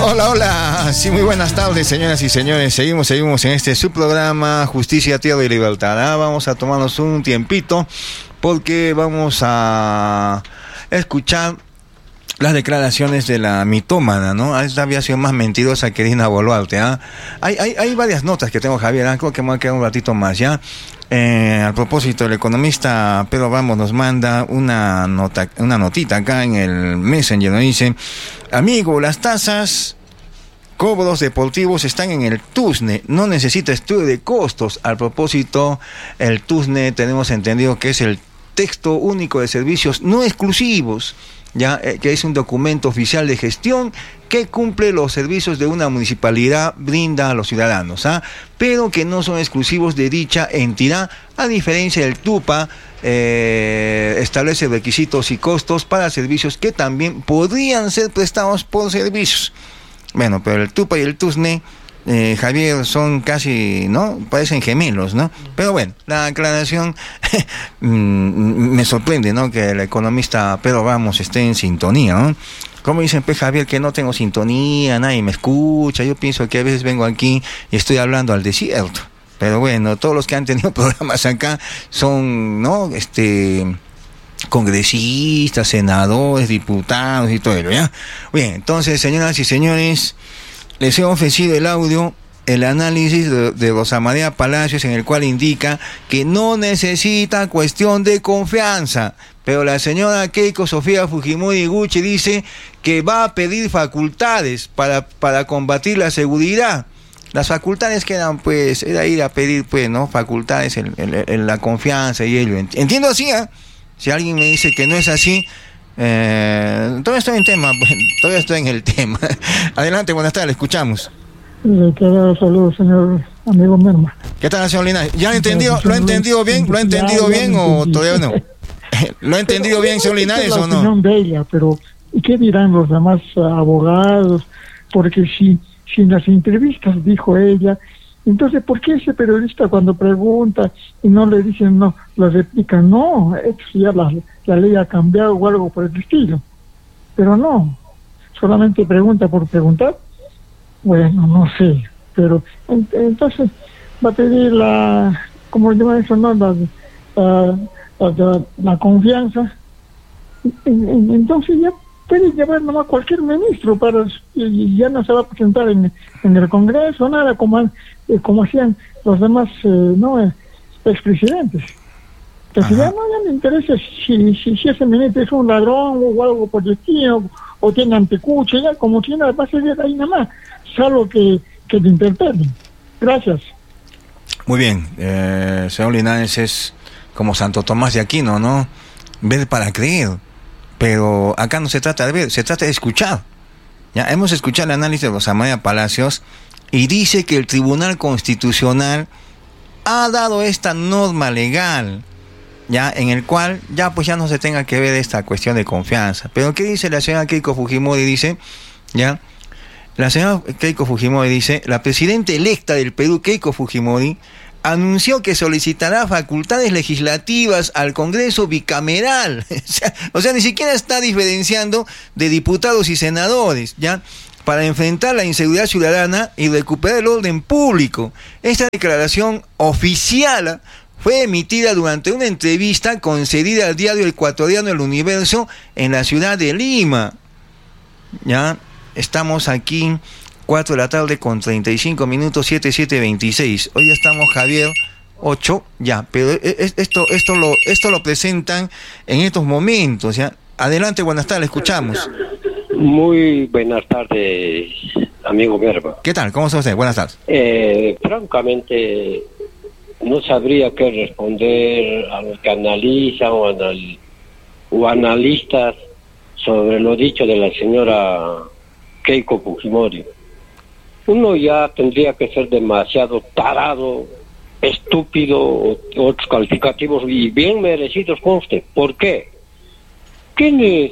Hola, hola. Sí, muy buenas tardes, señoras y señores. Seguimos en este subprograma Justicia, Tierra y Libertad. Vamos a tomarnos un tiempito porque vamos a escuchar las declaraciones de la mitómana, ¿no? Esta había sido más mentirosa que Dina Boluarte, ¿ah? Hay varias notas que tengo, Javier, creo que me va a quedar un ratito más, ¿ya? A propósito, el economista Pedro Ramos nos manda una notita acá en el Messenger, nos dice: amigo, las tasas, cobros deportivos están en el TUSNE, no necesita estudio de costos. A propósito, el TUSNE tenemos entendido que es el Texto Único de Servicios No Exclusivos, ya que es un documento oficial de gestión que cumple los servicios de una municipalidad, brinda a los ciudadanos, pero que no son exclusivos de dicha entidad, a diferencia del TUPA, establece requisitos y costos para servicios que también podrían ser prestados por servicios. Bueno, pero el TUPA y el TUSNE, Javier, son casi, ¿no? Parecen gemelos, ¿no? Pero bueno, la aclaración me sorprende, ¿no? Que el economista Pedro Ramos esté en sintonía, ¿no? Como dicen, pues, Javier, que no tengo sintonía, nadie me escucha. Yo pienso que a veces vengo aquí y estoy hablando al desierto. Pero bueno, todos los que han tenido programas acá son, ¿no? Congresistas, senadores, diputados y todo ello, ¿ya? Bien, entonces, señoras y señores, les he ofrecido el audio, el análisis de Rosa María Palacios, en el cual indica que no necesita cuestión de confianza, pero la señora Keiko Sofía Fujimori Gucci dice que va a pedir facultades para combatir la seguridad. Las facultades que eran, pues, era ir a pedir, pues, ¿no? Facultades en la confianza y ello. Entiendo así, ¿eh? Si alguien me dice que no es así, todavía estoy en el tema. Adelante, buenas tardes, escuchamos. Saludos, señor amigo Merma. ¿Qué tal, señor Linares? ¿Ya lo he entendido bien? ¿Lo ha entendido bien o todavía no? ¿Lo ha entendido bien, señor Linares, o no? La opinión de ella, pero ¿y qué dirán los demás abogados? Porque si en las entrevistas dijo ella, entonces ¿por qué ese periodista cuando pregunta y no le dicen no, le replican no, ya la ley ha cambiado o algo por el estilo? Pero no, solamente pregunta por preguntar. Bueno, no sé, pero entonces va a pedir como llaman eso, ¿no? La confianza. Entonces ya puede llevar nomás cualquier ministro y ya no se va a presentar en el Congreso, nada como hacían los demás expresidentes. Entonces ya no le interesa si ese ministro es un ladrón o algo por el estilo, o tiene antecucho, ya como tiene, va a ser ahí nada más, salvo que le interpelen. Gracias. Muy bien, señor Linares es como Santo Tomás de Aquino, ¿no? Ver para creer. Pero acá no se trata de ver, se trata de escuchar. Ya hemos escuchado el análisis de Rosa María Palacios y dice que el Tribunal Constitucional ha dado esta norma legal, ya, en el cual ya no se tenga que ver esta cuestión de confianza. Pero ¿qué dice la señora Keiko Fujimori? Dice, ya, la señora Keiko Fujimori dice: la presidenta electa del Perú, Keiko Fujimori, anunció que solicitará facultades legislativas al Congreso bicameral. O sea, ni siquiera está diferenciando de diputados y senadores, ¿ya? Para enfrentar la inseguridad ciudadana y recuperar el orden público. Esta declaración oficial fue emitida durante una entrevista concedida al diario ecuatoriano El Universo en la ciudad de Lima. Ya estamos aquí, 4 de la tarde con 35 minutos, 7:26. Hoy estamos, Javier, 8, ya, pero esto lo presentan en estos momentos, ¿ya? Adelante, buenas tardes, escuchamos. Muy buenas tardes, amigo Merva. ¿Qué tal? ¿Cómo está usted? Buenas tardes. Francamente, no sabría qué responder a los que analizan o analistas sobre lo dicho de la señora Keiko Fujimori. Uno ya tendría que ser demasiado tarado, estúpido, otros calificativos y bien merecidos, conste. ¿Por qué? ¿Quién es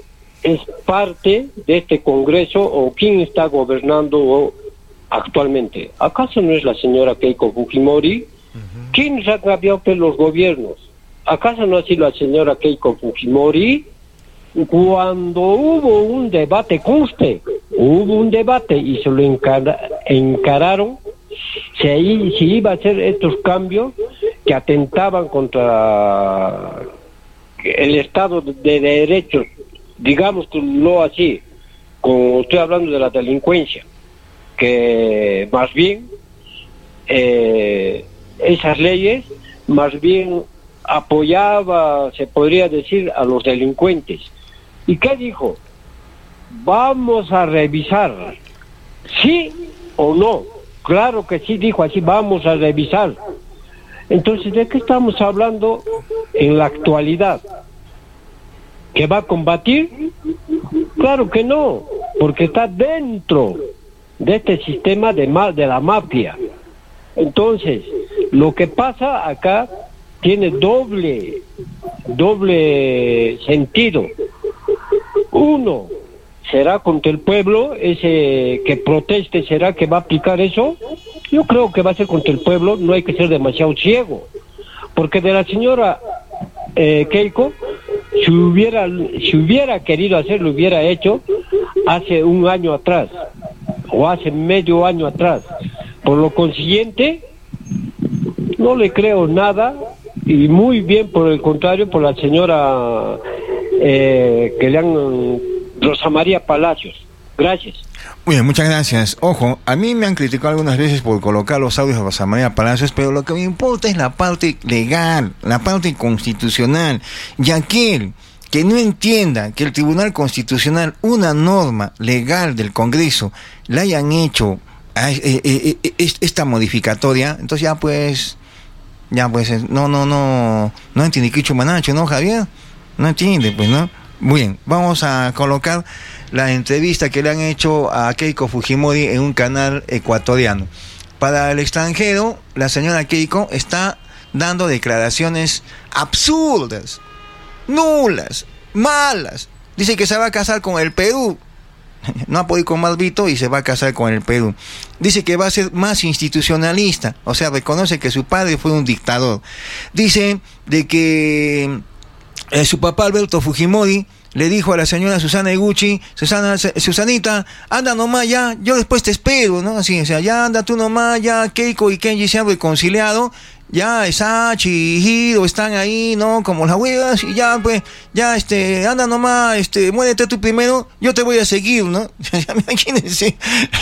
parte de este Congreso o quién está gobernando actualmente? ¿Acaso no es la señora Keiko Fujimori? ¿Quién ha cambiado los gobiernos? ¿Acaso no ha sido la señora Keiko Fujimori? Cuando hubo un debate, conste, hubo un debate y se lo encararon si iba a hacer estos cambios que atentaban contra el Estado de Derecho, digámoslo así, como estoy hablando de la delincuencia, que más bien esas leyes más bien apoyaba, se podría decir, a los delincuentes. ¿Y qué dijo? Vamos a revisar, ¿sí o no? Claro que sí, dijo así, vamos a revisar. Entonces, ¿de qué estamos hablando en la actualidad? ¿Que va a combatir? Claro que no, porque está dentro de este sistema de la mafia. Entonces, lo que pasa acá tiene doble sentido. Uno, ¿será contra el pueblo ese que proteste? ¿Será que va a aplicar eso? Yo creo que va a ser contra el pueblo. No hay que ser demasiado ciego, porque de la señora Keiko, si hubiera querido hacer, lo hubiera hecho hace un año atrás o hace medio año atrás. Por lo consiguiente, no le creo nada, y muy bien por el contrario por la señora Rosa María Palacios. Gracias. Muy bien, muchas gracias. Ojo, a mí me han criticado algunas veces por colocar los audios de Rosa María Palacios, pero lo que me importa es la parte legal, la parte constitucional. Y aquel que no entienda que el Tribunal Constitucional, una norma legal del Congreso, la hayan hecho esta modificatoria, entonces no entiende que Manacho, ¿no, Javier? No entiende, pues, ¿no? Muy bien, vamos a colocar la entrevista que le han hecho a Keiko Fujimori en un canal ecuatoriano. Para el extranjero, la señora Keiko está dando declaraciones absurdas, nulas, malas. Dice que se va a casar con el Perú. No ha podido con Malvito y se va a casar con el Perú. Dice que va a ser más institucionalista, o sea, reconoce que su padre fue un dictador. Dice de que su papá Alberto Fujimori le dijo a la señora Susana Eguchi: Susanita, anda nomás ya, yo después te espero, ¿no? Así, o sea, ya anda tú nomás, ya Keiko y Kenji se han reconciliado, ya Sachi y Hiro están ahí, ¿no? Como las huevas, y ya, pues, ya, anda nomás, muérete tú primero, yo te voy a seguir, ¿no? Imagínense,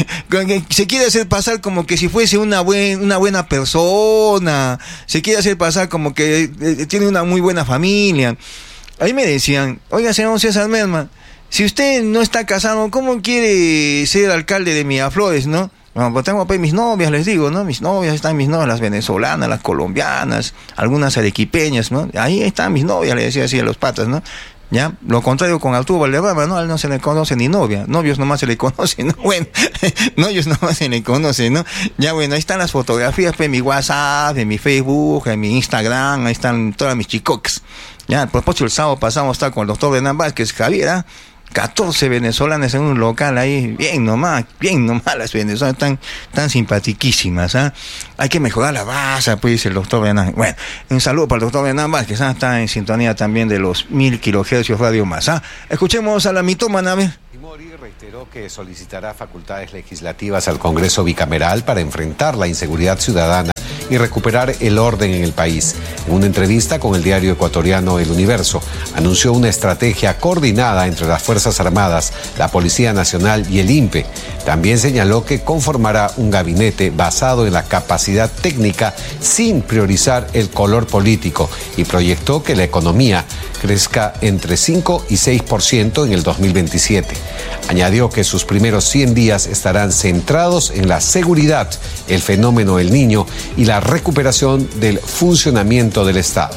se quiere hacer pasar como que si fuese una buena persona, se quiere hacer pasar como que tiene una muy buena familia. Ahí me decían: oiga, señor César Merma, si usted no está casado, ¿cómo quiere ser alcalde de Miraflores, no? Bueno, pues tengo mis novias, les digo, ¿no? Mis novias, están mis novias, las venezolanas, las colombianas, algunas arequipeñas, ¿no? Ahí están mis novias, le decía así a los patas, ¿no? Ya, lo contrario con Arturo Valderrama, ¿no? A él no se le conoce ni novia, novios nomás se le conoce, ¿no? Bueno, novios nomás se le conoce, ¿no? Ya, bueno, ahí están las fotografías, pues, en mi WhatsApp, en mi Facebook, en mi Instagram, ahí están todas mis chicoques. Ya, a propósito, el sábado pasamos a estar con el doctor Hernán Vázquez, Javier, 14 venezolanas en un local ahí, bien nomás las venezolanas, tan simpatiquísimas, ¿ah? Hay que mejorar la base, pues, dice el doctor Hernán. Bueno, un saludo para el doctor Hernán Vázquez, está en sintonía también de los 1000 kilohercios Radio Más, ¿ah? Escuchemos a la mitómana, ¿ves? Fujimori reiteró que solicitará facultades legislativas al Congreso bicameral para enfrentar la inseguridad ciudadana y recuperar el orden en el país. En una entrevista con el diario ecuatoriano El Universo, anunció una estrategia coordinada entre las Fuerzas Armadas, la Policía Nacional y el INPE. También señaló que conformará un gabinete basado en la capacidad técnica sin priorizar el color político, y proyectó que la economía crezca entre 5 y 6% en el 2027. Añadió que sus primeros 100 días estarán centrados en la seguridad, el fenómeno del Niño y la recuperación del funcionamiento del Estado.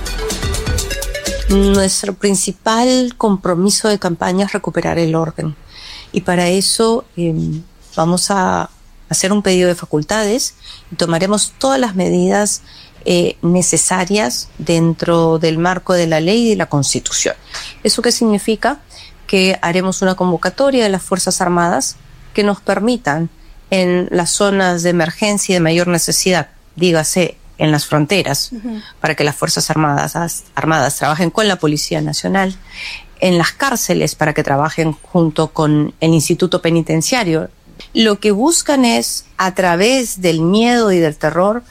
Nuestro principal compromiso de campaña es recuperar el orden, y para eso vamos a hacer un pedido de facultades y tomaremos todas las medidas necesarias dentro del marco de la ley y de la Constitución. ¿Eso qué significa? Que haremos una convocatoria de las Fuerzas Armadas que nos permitan, en las zonas de emergencia y de mayor necesidad, dígase en las fronteras, para que las Fuerzas Armadas trabajen con la Policía Nacional, en las cárceles para que trabajen junto con el Instituto Penitenciario. Lo que buscan es, a través del miedo y del terror,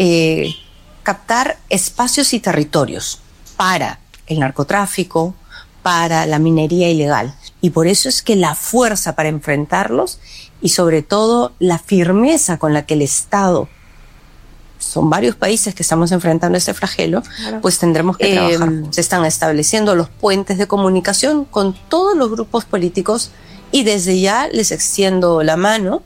captar espacios y territorios para el narcotráfico, para la minería ilegal. Y por eso es que la fuerza para enfrentarlos y sobre todo la firmeza con la que el Estado, son varios países que estamos enfrentando ese flagelo, claro, pues tendremos que trabajar. Se están estableciendo los puentes de comunicación con todos los grupos políticos y desde ya les extiendo la mano.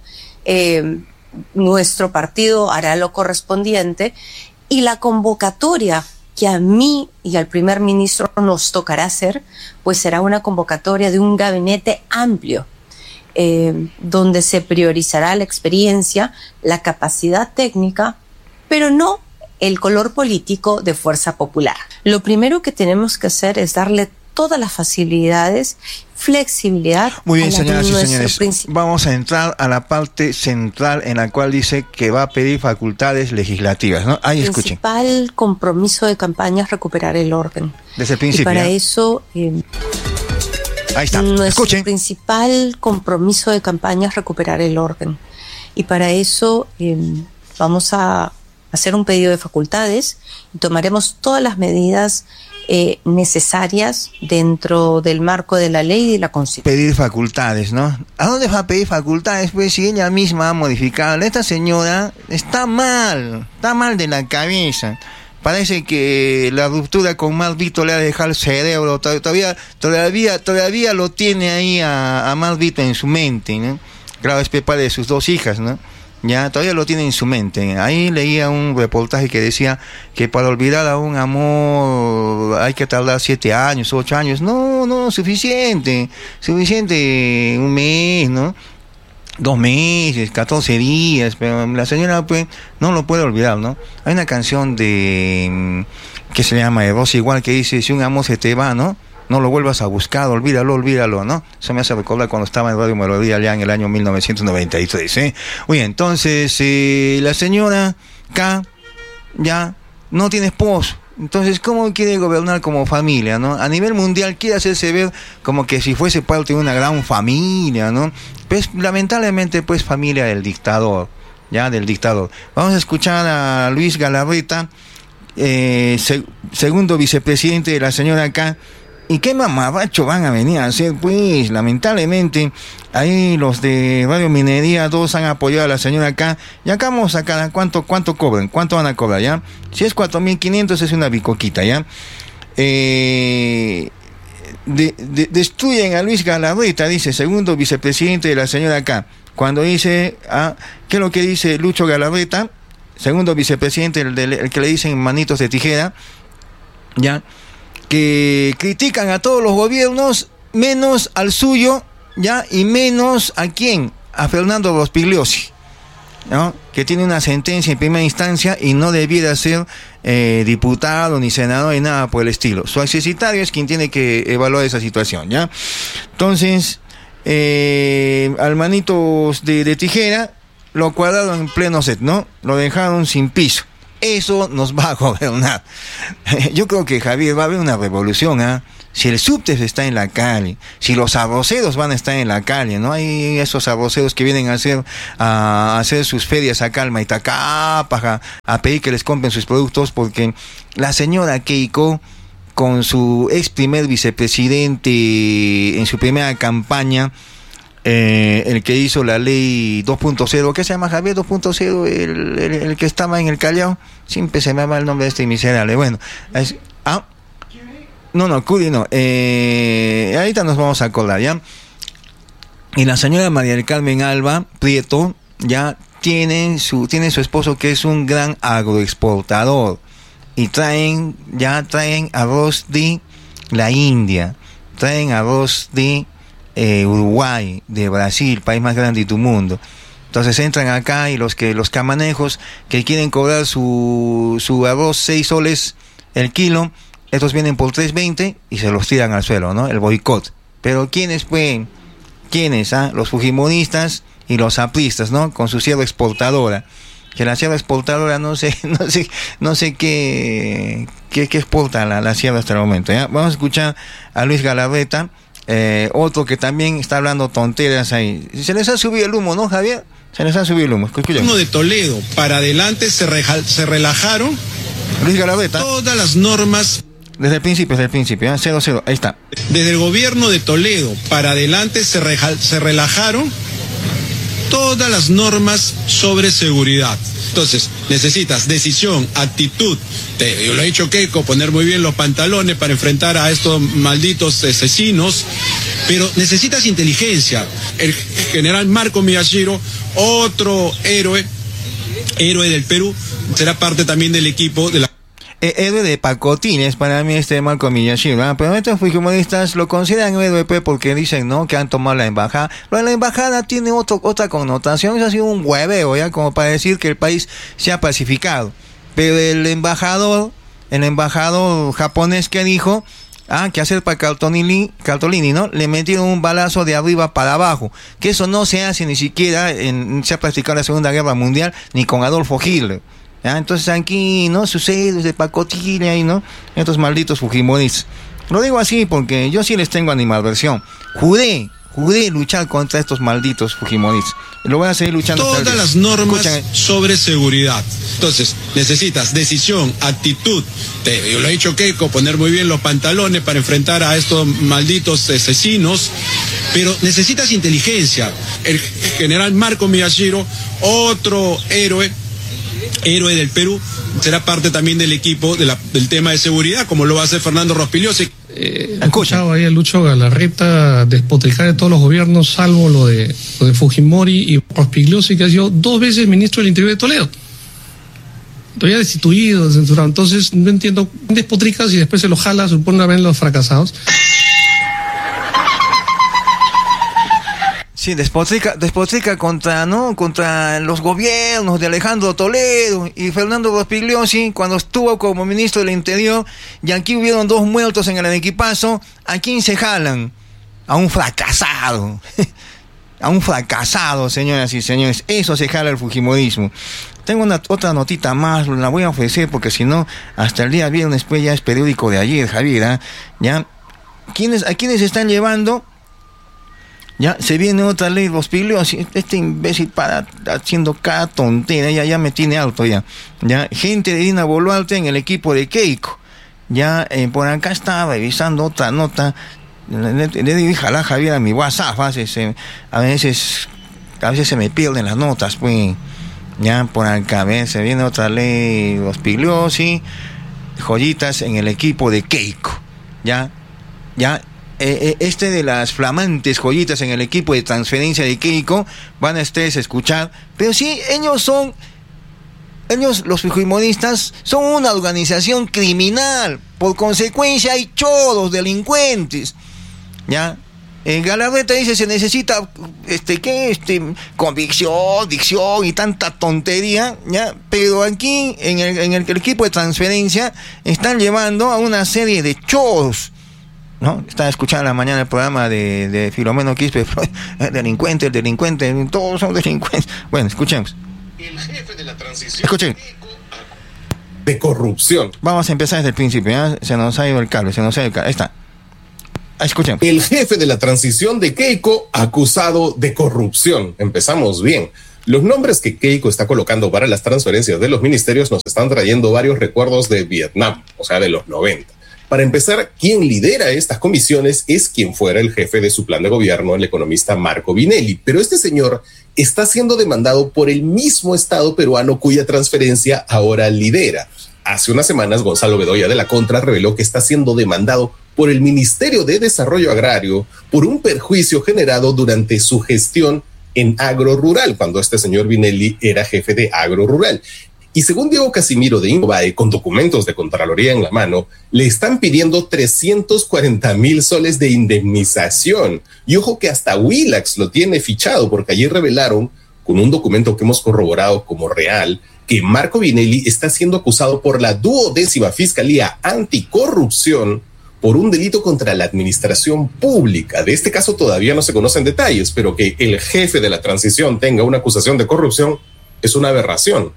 Nuestro partido hará lo correspondiente y la convocatoria que a mí y al primer ministro nos tocará hacer, pues será una convocatoria de un gabinete amplio, donde se priorizará la experiencia, la capacidad técnica, pero no el color político de Fuerza Popular. Lo primero que tenemos que hacer es darle todas las facilidades, flexibilidad. Muy bien, señoras y señores, vamos a entrar a la parte central en la cual dice que va a pedir facultades legislativas, ¿no? Ahí escuchen. El principal compromiso de campaña es recuperar el orden. Desde el principio. Y para eso... ahí está, nuestro escuchen. Principal compromiso de campaña es recuperar el orden. Y para eso vamos a hacer un pedido de facultades y tomaremos todas las medidas necesarias dentro del marco de la ley y de la Constitución. Pedir facultades, ¿no? ¿A dónde va a pedir facultades? Pues si ella misma ha modificado. Esta señora está mal de la cabeza. Parece que la ruptura con Malvito le ha dejado el cerebro. Todavía lo tiene ahí a Malvito en su mente, ¿no? Claro, es padre de sus dos hijas, ¿no? Ya, todavía lo tiene en su mente. Ahí leía un reportaje que decía que para olvidar a un amor hay que tardar 7 años, 8 años. No, suficiente, un mes, ¿no? 2 meses, 14 días, pero la señora pues no lo puede olvidar, ¿no? Hay una canción que se llama de Rosy Igual que dice, si un amor se te va, ¿no? No lo vuelvas a buscar, olvídalo, ¿no? Eso me hace recordar cuando estaba en Radio Melodía allá en el año 1993, ¿eh? Oye, entonces, la señora K ya no tiene esposo. Entonces, ¿cómo quiere gobernar como familia, no? A nivel mundial quiere hacerse ver como que si fuese parte de una gran familia, ¿no? Pues, lamentablemente, pues, familia del dictador, ¿ya? Del dictador. Vamos a escuchar a Luis Galarreta, segundo vicepresidente de la señora K. ¿Y qué mamarracho van a venir a hacer? Pues, lamentablemente, ahí los de Radio Minería 2 han apoyado a la señora K. Y acá vamos a sacar cuánto cobran, cuánto van a cobrar, ¿ya? Si es 4.500 es una bicoquita, ¿ya? Destruyen a Luis Galarreta, dice, segundo vicepresidente de la señora K. Cuando dice, ¿qué es lo que dice Lucho Galarreta? Segundo vicepresidente, el que le dicen manitos de tijera, ¿ya? Que critican a todos los gobiernos, menos al suyo, ¿ya? Y menos ¿a quién? A Fernando Rospigliosi, ¿no? Que tiene una sentencia en primera instancia y no debiera ser diputado, ni senador, ni nada por el estilo. Su accesitario es quien tiene que evaluar esa situación, ¿ya? Entonces, al manitos de tijera lo cuadraron en pleno set, ¿no? Lo dejaron sin piso. Eso nos va a gobernar. Yo creo que, Javier, va a haber una revolución, ¿ah? Si el subte está en la calle, si los arroceros van a estar en la calle, ¿no? Hay esos arroceros que vienen a hacer sus ferias acá al Maitacapa, a pedir que les compren sus productos, porque la señora Keiko, con su ex primer vicepresidente en su primera campaña, el que hizo la ley 2.0, ¿qué se llama, Javier? 2.0, el que estaba en el Callao, siempre se me llama el nombre de este miserable. Bueno, Curi no, ahorita nos vamos a acordar, ¿ya? Y la señora María del Carmen Alba Prieto ya tiene su esposo, que es un gran agroexportador, y traen arroz de la India, traen arroz de Uruguay, de Brasil, país más grande de tu mundo. Entonces entran acá y los camanejos que quieren cobrar su arroz 6 soles el kilo, estos vienen por 3.20 y se los tiran al suelo, ¿no? El boicot. Pero ¿quiénes pueden? ¿Quiénes? Los fujimoristas y los apristas, ¿no? Con su sierra exportadora. que la sierra exportadora no sé qué exporta la sierra hasta el momento, ¿ya? Vamos a escuchar a Luis Galarreta, otro que también está hablando tonteras ahí. Se les ha subido el humo, ¿no, Javier? Se les ha subido el humo. Escuchen. Uno de Toledo para adelante se relajaron Luis Galarreta, todas las normas. desde el principio, ¿eh? 0-0, ahí está. Desde el gobierno de Toledo para adelante se relajaron todas las normas sobre seguridad. Entonces, necesitas decisión, actitud, yo lo ha dicho Keiko, poner muy bien los pantalones para enfrentar a estos malditos asesinos, pero necesitas inteligencia. El general Marco Miyashiro, otro héroe del Perú, será parte también del equipo de la... Héroe de pacotines para mí Marco Miyashiro, ¿eh? Pero estos fujimoristas lo consideran héroe porque dicen, ¿no?, que han tomado la embajada. Pero la embajada tiene otra connotación, eso ha sido un hueveo, ya, como para decir que el país se ha pacificado. Pero el embajador japonés que dijo, que hacer para Cartolini, ¿no?, le metieron un balazo de arriba para abajo, que eso no se hace ni siquiera se ha practicado la Segunda Guerra Mundial ni con Adolfo Hitler. Entonces aquí, ¿no?, sucede de pacotilla y, ¿no?, estos malditos fujimoristas. Lo digo así porque yo sí les tengo animadversión. Juré luchar contra estos malditos fujimoristas. Lo voy a seguir luchando. Todas las normas sobre seguridad. Entonces, necesitas decisión, actitud, yo lo ha dicho Keiko, poner muy bien los pantalones para enfrentar a estos malditos asesinos, pero necesitas inteligencia. El general Marco Miyashiro, otro héroe del Perú, será parte también del equipo del tema de seguridad, como lo va a hacer Fernando Rospigliosi. He escuchado ahí a Lucho Galarreta despotricar de todos los gobiernos, salvo lo de Fujimori y Rospigliosi, que ha sido 2 veces ministro del Interior de Toledo. Todavía destituido, censurado. Entonces, no entiendo, despotricas y después se los jala, supone a ver los fracasados. Sí, despotrica contra los gobiernos de Alejandro Toledo y Fernando Rospigliosi cuando estuvo como ministro del Interior, y aquí hubieron 2 muertos en el Arequipazo. ¿A quién se jalan? A un fracasado. A un fracasado, señoras y señores. Eso se jala el fujimorismo. Tengo otra notita más, la voy a ofrecer porque si no, hasta el día viernes pues ya es periódico de ayer, Javier, ¿eh? ¿Ya? ¿A quiénes están llevando? Ya, se viene otra ley Rospigliosi, este imbécil para haciendo cada tontera, ya me tiene alto ya. Gente de Dina Boluarte en el equipo de Keiko. Por acá estaba revisando otra nota, le dije, jala Javier a mi WhatsApp, a veces se me pierden las notas, pues. Por acá, se viene otra ley Rospigliosi, joyitas en el equipo de Keiko. De las flamantes joyitas en el equipo de transferencia de Keiko, van a ustedes a escuchar, pero sí, ellos los fujimoristas son una organización criminal, por consecuencia hay choros, delincuentes, Galarreta dice se necesita convicción, dicción y tanta tontería, pero aquí en el equipo de transferencia están llevando a una serie de choros, ¿no? Estaba escuchando en la mañana el programa de Filomeno Quispe, el delincuente, todos son delincuentes. Bueno, escuchemos. El jefe de la transición de corrupción. Vamos a empezar desde el principio, se nos ha ido el cable, ahí está. Escuchemos. El jefe de la transición de Keiko acusado de corrupción. Empezamos bien. Los nombres que Keiko está colocando para las transferencias de los ministerios nos están trayendo varios recuerdos de Vietnam, o sea, de los 90. Para empezar, quien lidera estas comisiones es quien fuera el jefe de su plan de gobierno, el economista Marco Vinelli. Pero este señor está siendo demandado por el mismo Estado peruano cuya transferencia ahora lidera. Hace unas semanas, Gonzalo Bedoya de la Contra reveló que está siendo demandado por el Ministerio de Desarrollo Agrario por un perjuicio generado durante su gestión en Agro Rural, cuando este señor Vinelli era jefe de Agro Rural. Y según Diego Casimiro de Innovae, con documentos de Contraloría en la mano, le están pidiendo 340,000 soles de indemnización. Y ojo que hasta Willax lo tiene fichado, porque ayer revelaron, con un documento que hemos corroborado como real, que Marco Vinelli está siendo acusado por la 12ª Fiscalía Anticorrupción por un delito contra la administración pública. De este caso todavía no se conocen detalles, pero que el jefe de la transición tenga una acusación de corrupción es una aberración.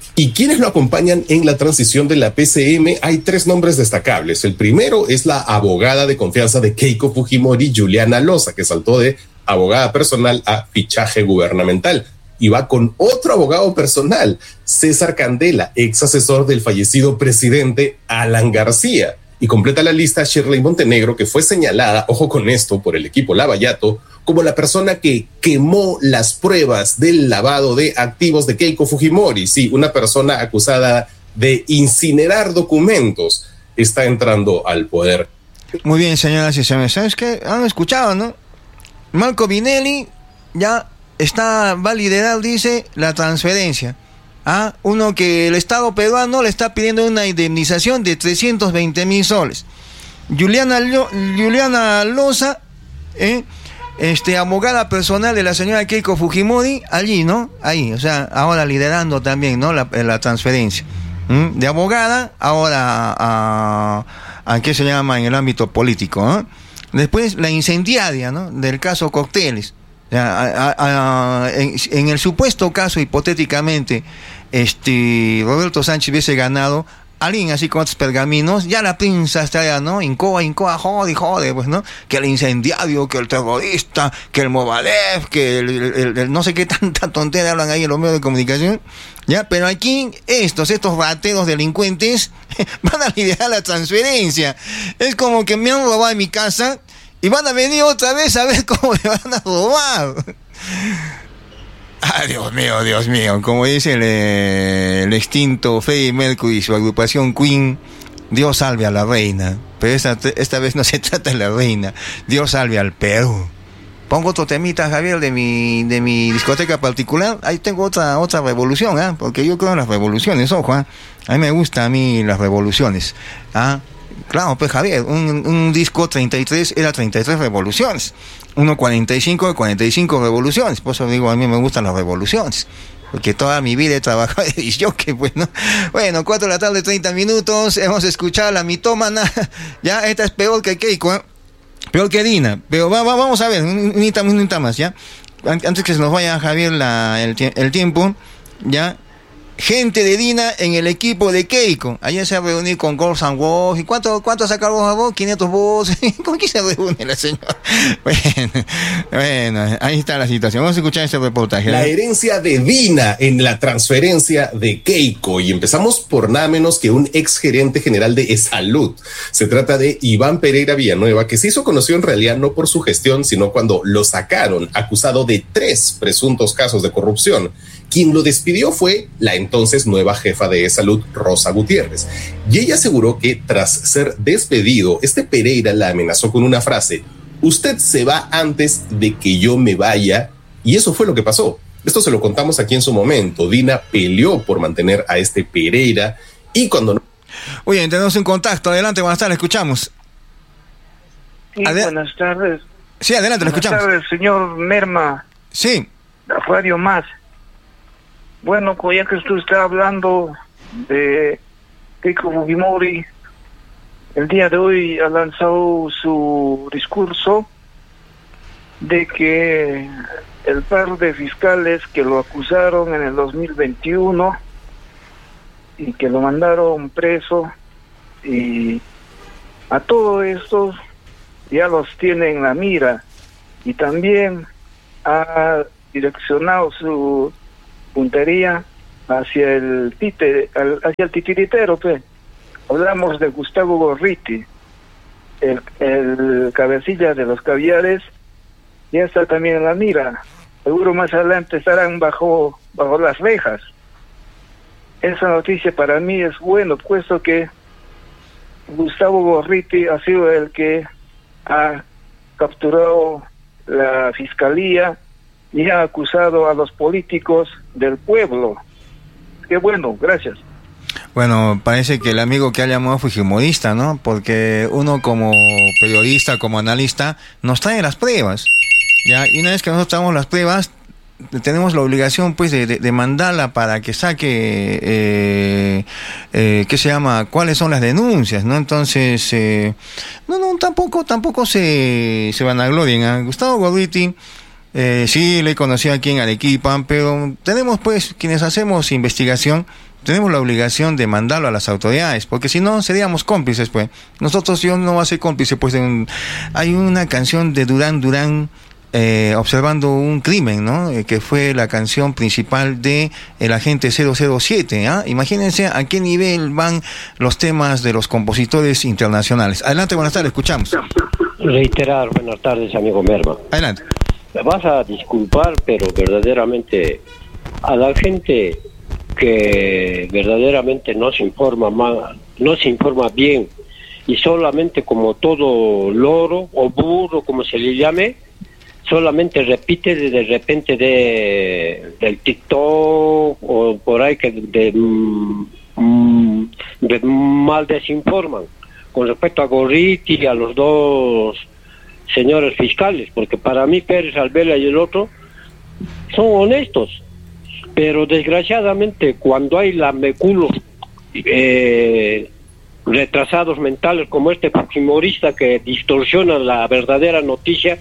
¿Y quiénes lo acompañan en la transición de la PCM? Hay 3 nombres destacables. El primero es la abogada de confianza de Keiko Fujimori, Juliana Loza, que saltó de abogada personal a fichaje gubernamental. Y va con otro abogado personal, César Candela, ex asesor del fallecido presidente Alan García. Y completa la lista Shirley Montenegro, que fue señalada, ojo con esto, por el equipo Lavallato, como la persona que quemó las pruebas del lavado de activos de Keiko Fujimori. Sí, una persona acusada de incinerar documentos está entrando al poder. Muy bien, señoras y señores. ¿Sabes qué? Han escuchado, ¿no? Marco Vinelli ya va a liderar, dice, la transferencia. Uno que el Estado peruano le está pidiendo una indemnización de 320,000 soles. Juliana Loza, abogada personal de la señora Keiko Fujimori, allí, ¿no? Ahí, o sea, ahora liderando también, ¿no? La transferencia. De abogada, ahora a ¿qué se llama? En el ámbito político, ¿no? Después, la incendiaria, ¿no? Del caso Cócteles. En el supuesto caso, hipotéticamente, Roberto Sánchez hubiese ganado, alguien así con otros pergaminos, ya la prensa está ya, ¿no? Incoa, jode, pues, ¿no? Que el incendiario, que el terrorista, que el Movalev, que el no sé qué tanta tontera hablan ahí en los medios de comunicación, ¿ya? Pero aquí estos rateros delincuentes van a liderar la transferencia. Es como que me han robado en mi casa y van a venir otra vez a ver cómo me van a robar. Dios mío, como dice el extinto Freddie Mercury y su agrupación Queen, Dios salve a la reina. Pero esta vez no se trata de la reina, Dios salve al Perú. Pongo otro temita, Javier, de mi discoteca particular. Ahí tengo otra revolución, porque yo creo en las revoluciones, ojo, a mí me gustan las revoluciones, Claro, pues Javier, un disco 33 era 33 revoluciones, uno 45 revoluciones. Por eso digo, a mí me gustan las revoluciones, porque toda mi vida he trabajado de disjockey, pues, ¿no? Bueno, 4 de la tarde, 30 minutos, hemos escuchado a la mitómana. Ya, esta es peor que Keiko, peor que Dina, pero vamos a ver, un más, ¿ya? Antes que se nos vaya, Javier, el tiempo, ¿ya? Gente de Dina en el equipo de Keiko. Ayer se ha reunido con Golds and Walls. ¿Y cuánto ha sacado vos? 500 votos. ¿Con quién se reúne la señora? Bueno, ahí está la situación. Vamos a escuchar este reportaje. La herencia de Dina en la transferencia de Keiko. Y empezamos por nada menos que un ex gerente general de Salud. Se trata de Iván Pereira Villanueva, que se hizo conocido en realidad no por su gestión, sino cuando lo sacaron acusado de 3 presuntos casos de corrupción. Quien lo despidió fue la entonces nueva jefa de Salud, Rosa Gutiérrez. Y ella aseguró que tras ser despedido, Pereira la amenazó con una frase: usted se va antes de que yo me vaya. Y eso fue lo que pasó. Esto se lo contamos aquí en su momento. Dina peleó por mantener a Pereira y cuando... Oye, tenemos un contacto. Adelante, buenas tardes, escuchamos. Sí, buenas tardes. Sí, adelante, lo escuchamos. Buenas tardes, señor Merma. Sí. Radio Más. Bueno, ya que usted está hablando de Keiko Fujimori, el día de hoy ha lanzado su discurso de que el par de fiscales que lo acusaron en el 2021 y que lo mandaron preso, y a todo esto ya los tiene en la mira, y también ha direccionado su puntería hacia el titiritero, pues. Hablamos de Gustavo Gorriti, el cabecilla de los caviares, ya está también en la mira. Seguro más adelante estarán bajo las rejas. Esa noticia para mí es bueno, puesto que Gustavo Gorriti ha sido el que ha capturado la fiscalía y ha acusado a los políticos del pueblo. Qué bueno, gracias. Bueno, parece que el amigo que ha llamado fue fujimorista, ¿no? Porque uno como periodista, como analista, nos trae las pruebas, ¿ya? Y una vez que nosotros traemos las pruebas, tenemos la obligación, pues, de mandarla para que saque, ¿qué se llama? ¿Cuáles son las denuncias, no? Entonces, tampoco se vanaglorien, ¿eh? Gustavo Gorriti, sí, le conocí aquí en Arequipa, pero tenemos, pues, quienes hacemos investigación, tenemos la obligación de mandarlo a las autoridades, porque si no seríamos cómplices, pues. Yo no voy a ser cómplice, pues. Hay una canción de Durán Durán, observando un crimen, ¿no? Que fue la canción principal de El Agente 007, ¿ah? Imagínense a qué nivel van los temas de los compositores internacionales. Adelante, buenas tardes, escuchamos. Reiterar, buenas tardes, amigo Merma. Adelante. Me vas a disculpar, pero verdaderamente a la gente que verdaderamente no se informa bien, y solamente como todo loro o burro, como se le llame, solamente repite de repente del TikTok o por ahí que de mal desinforman con respecto a Gorriti y a los dos señores fiscales, porque para mí Pérez Alvela y el otro son honestos, pero desgraciadamente cuando hay lameculos retrasados mentales como este fujimorista que distorsiona la verdadera noticia,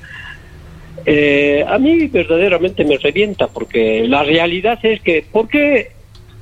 a mí verdaderamente me revienta, porque la realidad es que ¿por qué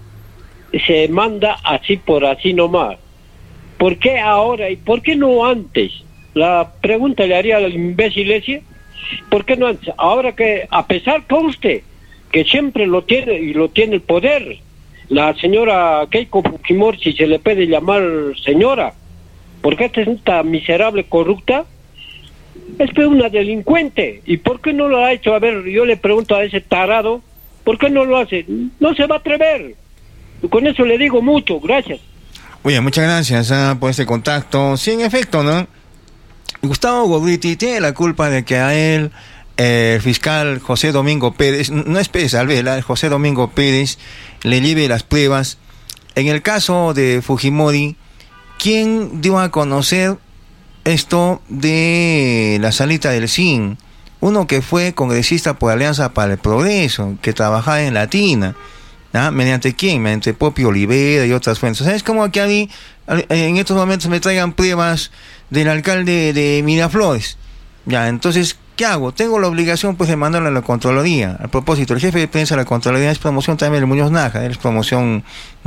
se manda así por así nomás? ¿Por qué ahora y por qué no antes? La pregunta le haría al imbécil ese, ¿por qué no antes? Ahora que, a pesar que usted, que siempre lo tiene y lo tiene el poder, la señora Keiko Fujimori, si se le puede llamar señora, porque esta miserable corrupta es una delincuente. ¿Y por qué no lo ha hecho? A ver, yo le pregunto a ese tarado, ¿por qué no lo hace? No se va a atrever. Con eso le digo mucho, gracias. Oye, muchas gracias por este contacto. Sí, en efecto, ¿no? Gustavo Gorriti tiene la culpa de que a él, el fiscal José Domingo Pérez, no es Pérez Alvela, el José Domingo Pérez, le lleve las pruebas. En el caso de Fujimori, ¿quién dio a conocer esto de la salita del CIN? Uno que fue congresista por Alianza para el Progreso, que trabajaba en Latina. ¿Ah? ¿Mediante quién? Mediante Popio Olivera y otras fuentes. O sea, es como que a mí en estos momentos me traigan pruebas del alcalde de Miraflores. Ya, entonces, ¿qué hago? Tengo la obligación pues de mandarle a la Contraloría. A propósito, el jefe de prensa de la Contraloría es promoción también de Muñoz Naja, es promoción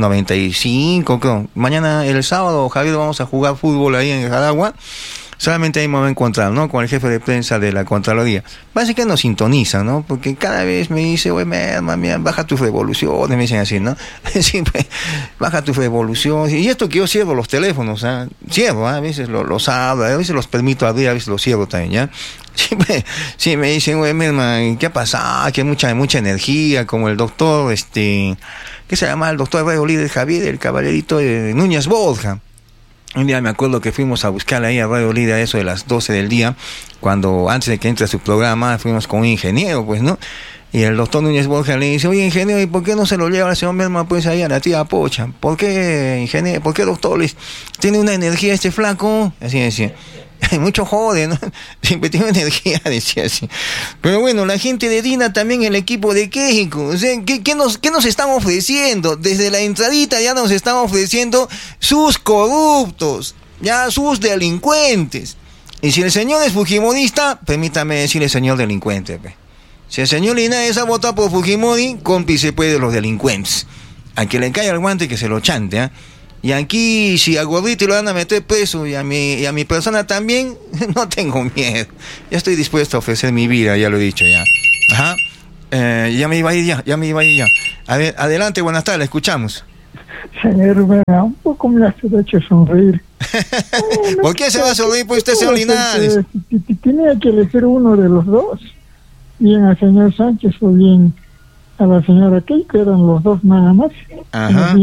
95, creo. Mañana, el sábado, Javier, vamos a jugar fútbol ahí en Jaragua. Solamente ahí me voy a encontrar, ¿no? Con el jefe de prensa de la Contraloría. Parece que nos sintoniza, ¿no? Porque cada vez me dice, oye, mira, baja tus revoluciones, me dicen así, ¿no? Siempre, baja tus revoluciones. Y esto que yo cierro los teléfonos, ¿eh? Cierro, ¿eh? A veces los abro, a veces los permito abrir, a veces los cierro también, ¿ya? Siempre, sí, me dicen, oye, mira, ¿qué ha pasado? Que hay mucha energía, como el doctor, ¿qué se llama? El doctor Radio Líder Javier, el caballerito de Núñez Borja. Un día me acuerdo que fuimos a buscar ahí a Radio Líder a eso de las 12 del día, cuando antes de que entre a su programa, fuimos con un ingeniero, pues, ¿no? Y el doctor Núñez Borja le dice, oye, ingeniero, ¿y por qué no se lo lleva al señor Merma, pues, ahí a la tía Pocha? ¿Por qué, ingeniero? ¿Por qué, doctor? ¿Tiene una energía este flaco? Así decía. Mucho jode, ¿no? Siempre tiene energía, decía así. Pero bueno, la gente de Dina, también el equipo de Keiko, o sea, ¿qué nos están ofreciendo? Desde la entradita ya nos están ofreciendo sus corruptos, ya sus delincuentes. Y si el señor es fujimorista, permítame decirle señor delincuente, pe. Si el señor Linares ha votado por Fujimori, cómplice pues de los delincuentes. A que le caiga el guante que se lo chante, ¿eh? Y aquí, si a Gorriti lo van a meter preso y a mi persona también, no tengo miedo. Ya estoy dispuesto a ofrecer mi vida, ya lo he dicho ya. Ajá. Ya me iba a ir ya. A ver, adelante, buenas tardes, escuchamos. Señor Rivera, un poco me hace de hecho sonreír. ¿Por qué se va a sonreír por usted, señor Linares? Tenía que elegir uno de los dos. Bien al señor Sánchez o bien a la señora Keiko, eran los dos nada más. Ajá.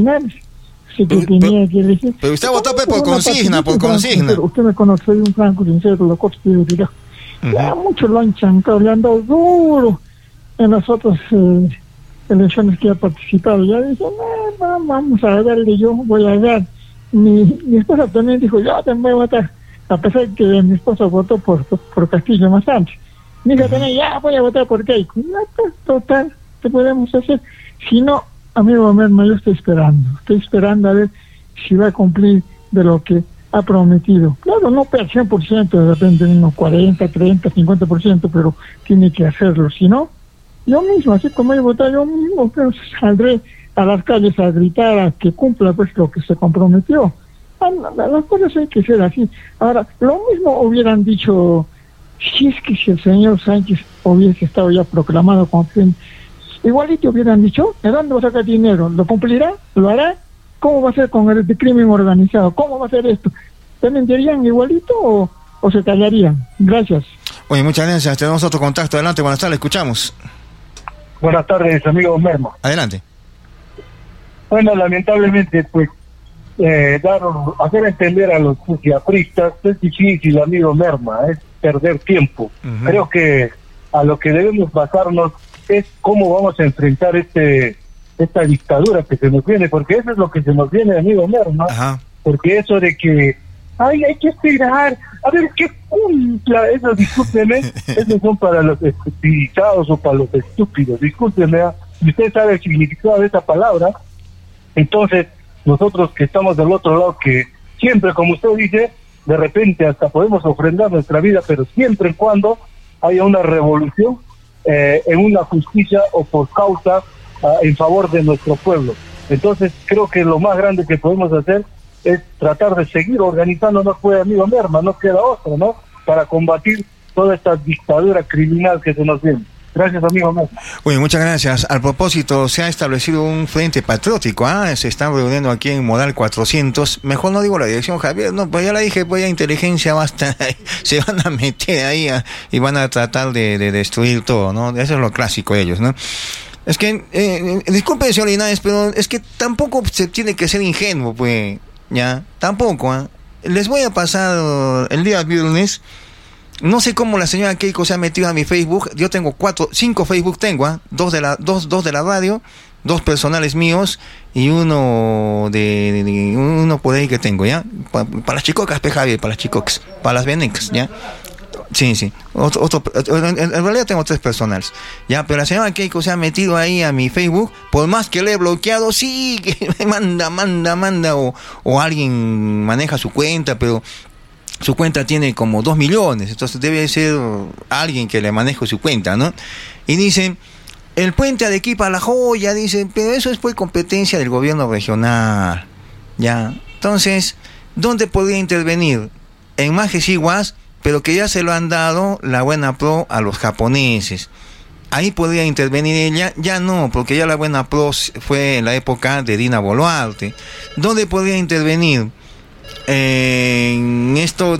Pero usted votó por consigna, Usted me conoce, soy un franco sincero, lo considero directo. Ya muchos lo han chancado, le han dado duro en las otras elecciones que ha participado. Ya dice, vamos a darle, yo voy a dar. Mi esposa también dijo, yo también voy a votar, a pesar de que mi esposa votó por Castillo más antes. Mi hija también, ya voy a votar por Keiko. Total, ¿qué podemos hacer? Si no, amigo Merma, yo estoy esperando a ver si va a cumplir de lo que ha prometido. Claro, no al 100%, de repente unos 40, 30, 50%, pero tiene que hacerlo. Si no, yo mismo, así como he votado, yo mismo pero saldré a las calles a gritar a que cumpla pues lo que se comprometió. Las cosas hay que ser así. Ahora, lo mismo hubieran dicho si el señor Sánchez hubiese estado ya proclamado como presidente. Igualito hubieran dicho, ¿de dónde va a sacar dinero? ¿Lo cumplirá? ¿Lo hará? ¿Cómo va a ser con el crimen organizado? ¿Cómo va a ser esto? ¿También dirían igualito o se callarían? Gracias. Oye, muchas gracias. Tenemos otro contacto. Adelante, buenas tardes, escuchamos. Buenas tardes, amigo Merma. Adelante. Bueno, lamentablemente, pues, hacer entender a los psiquiatristas es difícil, amigo Merma, es perder tiempo. Creo que a lo que debemos basarnos es cómo vamos a enfrentar esta dictadura que se nos viene, porque eso es lo que se nos viene, amigo Merma. Ajá. Porque eso de que hay que esperar a ver qué cumpla, eso, discúlpeme, esos son para los estupiditados o para los estúpidos, discúlpeme, si usted sabe el significado de esa palabra. Entonces nosotros que estamos del otro lado, que siempre, como usted dice, de repente hasta podemos ofrendar nuestra vida, pero siempre y cuando haya una revolución en una justicia o por causa en favor de nuestro pueblo. Entonces creo que lo más grande que podemos hacer es tratar de seguir organizándonos, pues, amigo Merma, no queda otro, ¿no?, para combatir toda esta dictadura criminal que se nos viene. Gracias, amigo Merma. Oye, muchas gracias. Al propósito, se ha establecido un frente patriótico, se están reuniendo aquí en Modal 400, mejor no digo la dirección, Javier, no, pues ya la dije, pues ya inteligencia basta, se van a meter ahí y van a tratar de destruir todo, ¿no? Eso es lo clásico de ellos, ¿no? Es que, disculpe, señor Linares, pero es que tampoco se tiene que ser ingenuo, pues, ya, tampoco, Les voy a pasar el día viernes. No sé cómo la señora Keiko se ha metido a mi Facebook. Yo tengo 5 Facebook tengo, dos de la radio, 2 personales míos y uno por ahí que tengo, ¿ya? Para las chicocas, Javier, para las chicocas, para las venecas, ¿ya? Sí. En realidad tengo 3 personales, ¿ya? Pero la señora Keiko se ha metido ahí a mi Facebook, por más que le he bloqueado, sí, que me manda, o alguien maneja su cuenta, pero su cuenta tiene como 2 millones, entonces debe ser alguien que le maneje su cuenta, ¿no? Y dicen, el puente de Arequipa La Joya, dicen, pero eso es pues competencia del gobierno regional, ¿ya? Entonces, ¿dónde podría intervenir? En Majesiguas, pero que ya se lo han dado la Buena Pro a los japoneses. Ahí podría intervenir ella, ya no, porque ya la Buena Pro fue en la época de Dina Boluarte. ¿Dónde podría intervenir? En esto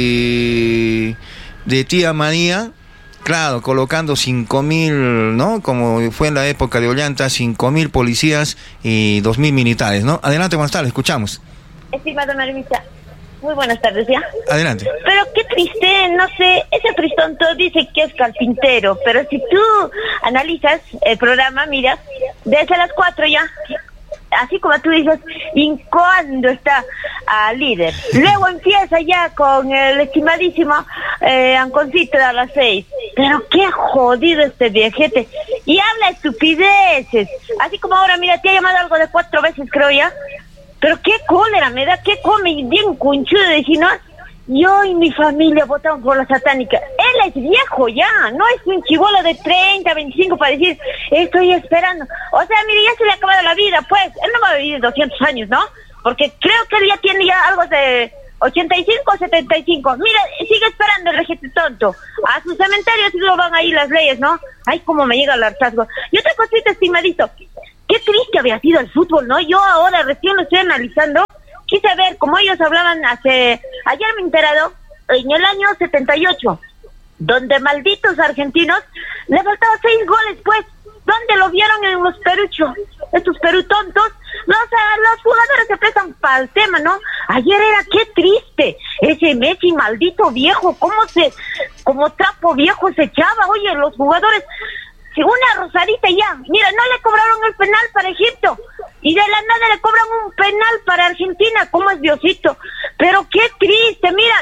de Tía María, claro, colocando 5.000, ¿no? Como fue en la época de Ollanta, 5.000 policías y 2.000 militares, ¿no? Adelante, buenas tardes, escuchamos. Estimado Marmita, muy buenas tardes, ¿ya? Adelante. Pero qué triste, no sé, ese tristonto dice que es carpintero, pero si tú analizas el programa, mira, desde las 4 ya, así como tú dices, incoando está al líder. Luego empieza ya con el estimadísimo Anconcito a las 6. Pero qué jodido este viejete. Y habla estupideces. Así como ahora, mira, te ha llamado algo de 4 veces, creo ya. Pero qué cólera me da, qué come bien conchudo de decir, no, yo y mi familia votamos por la satánica. Él es viejo ya, no es un chibolo de 30, 25 para decir, estoy esperando. O sea, mire, ya se le ha acabado la vida, pues. Él no va a vivir 200 años, ¿no? Porque creo que él ya tiene ya algo de 85 o 75. Mira, sigue esperando el rejete tonto. A su cementerio sí lo van a ir las leyes, ¿no? Ay, cómo me llega el hartazgo. Y otra cosita, estimadito. Qué triste había sido el fútbol, ¿no? Yo ahora recién lo estoy analizando. Quise ver, como ellos hablaban ayer me he enterado, en el año 78, donde malditos argentinos le faltaban 6 goles, pues. ¿Dónde lo vieron? En los peruchos, estos perutontos? Los jugadores se prestan para el tema, ¿no? Ayer era, qué triste, ese Messi maldito viejo, como trapo viejo se echaba, oye, los jugadores, una rosadita ya, mira, no le cobraron el penal para Egipto, y de la nada le cobran un penal para Argentina, ¿cómo es Diosito? Pero qué triste, mira,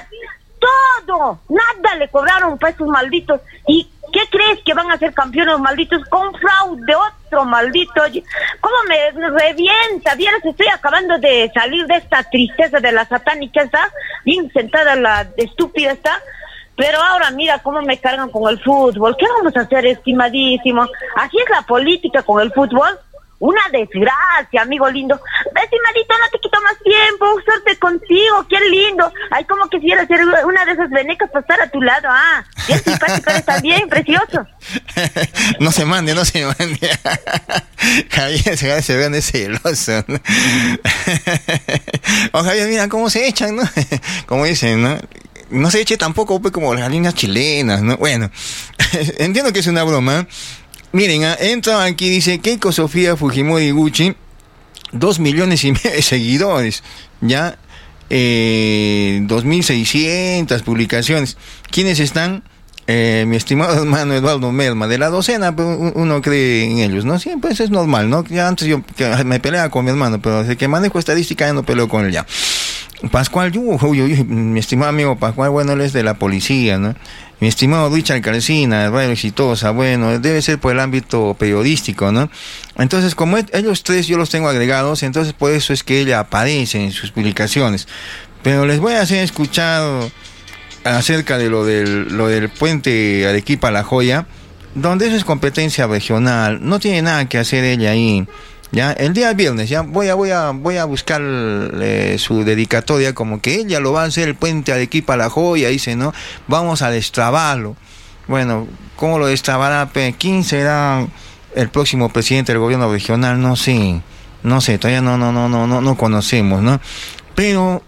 todo, nada le cobraron para esos malditos, y ¿qué crees que van a ser campeones malditos con fraude otro maldito? ¿Cómo me revienta? Vieras, estoy acabando de salir de esta tristeza de la satánica, está bien sentada la estúpida está. Pero ahora mira cómo me cargan con el fútbol. ¿Qué vamos a hacer, estimadísimo? ¿Así es la política con el fútbol? Una desgracia, amigo lindo. Estimadito, no te quito más tiempo. Suerte contigo, qué lindo. Ay, como quisiera ser una de esas venecas pasar a tu lado. Bien simpático eres también, precioso. No se mande. Javier se ve de celoso, ¿no? O Javier, mira cómo se echan, ¿no? Como dicen, ¿no? No se eche tampoco pues, como las líneas chilenas, ¿no? Bueno, entiendo que es una broma. Miren, entra aquí, dice Keiko Sofía Fujimori Gucci, 2,5 millones de seguidores, ya, 2,600 publicaciones. ¿Quiénes están? Mi estimado hermano Eduardo Merma, de la docena, pero uno cree en ellos, ¿no? Sí, pues es normal, ¿no? Ya antes yo me peleaba con mi hermano, pero desde que manejo estadística ya no peleo con él ya. Pascual, mi estimado amigo Pascual, bueno, él es de la policía, ¿no? Mi estimado Richard Carcina, Radio Exitosa, bueno, debe ser por el ámbito periodístico, ¿no? Entonces, como ellos tres yo los tengo agregados, entonces por eso es que ella aparece en sus publicaciones. Pero les voy a hacer escuchar acerca de lo del puente Arequipa-La Joya, donde eso es competencia regional, no tiene nada que hacer ella ahí. Ya, el día viernes, ya voy a buscar su dedicatoria, como que ella lo va a hacer el puente Arequipa-La Joya, dice, ¿no? Vamos a destrabarlo. Bueno, ¿cómo lo destrabará? ¿Quién será el próximo presidente del gobierno regional? No sé, todavía no conocemos, ¿no? Pero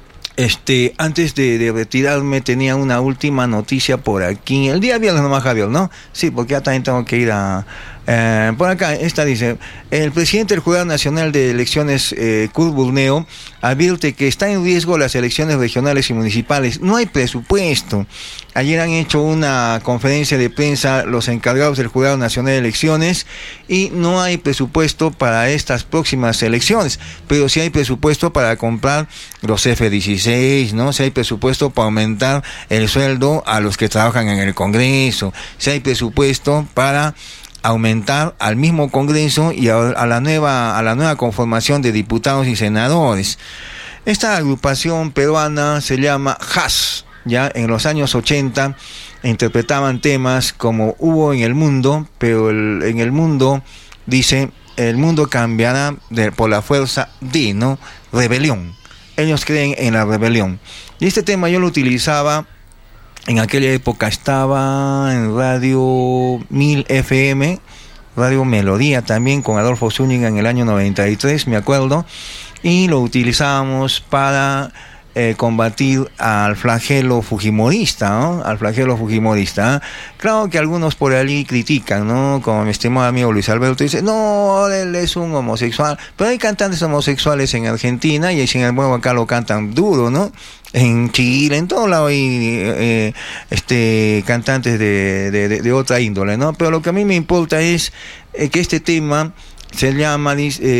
antes de retirarme tenía una última noticia por aquí. El día viernes nomás, Javier, ¿no? Sí, porque ya también tengo que ir por acá. Esta dice: el presidente del Jurado Nacional de Elecciones, Kurt Burneo, advierte que está en riesgo las elecciones regionales y municipales. No hay presupuesto. Ayer han hecho una conferencia de prensa los encargados del Jurado Nacional de Elecciones y no hay presupuesto para estas próximas elecciones, pero sí hay presupuesto para comprar los F-16, ¿no? Sí hay presupuesto para aumentar el sueldo a los que trabajan en el Congreso, sí hay presupuesto para aumentar al mismo Congreso y a la nueva conformación de diputados y senadores. Esta agrupación peruana se llama JAS. Ya en los años 80 interpretaban temas como Hubo en el mundo, pero en el mundo, dice, el mundo cambiará por la fuerza de, ¿no? Rebelión. Ellos creen en la rebelión. Y este tema yo lo utilizaba, en aquella época estaba en Radio 1000 FM, Radio Melodía también, con Adolfo Zúñiga en el año 93, me acuerdo, y lo utilizábamos para combatir al flagelo fujimorista, ¿no? Al flagelo fujimorista. Claro que algunos por allí critican, ¿no? Como mi estimado amigo Luis Alberto dice, no, él es un homosexual. Pero hay cantantes homosexuales en Argentina y sin embargo acá lo cantan duro, ¿no? En Chile, en todo lado hay cantantes de otra índole, ¿no? Pero lo que a mí me importa es que este tema se llama,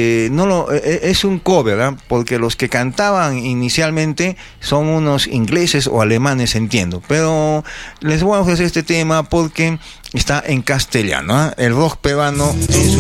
es un cover, ¿eh? Porque los que cantaban inicialmente son unos ingleses o alemanes, entiendo, pero les voy a ofrecer este tema porque está en castellano, ¿eh? El rock peruano en su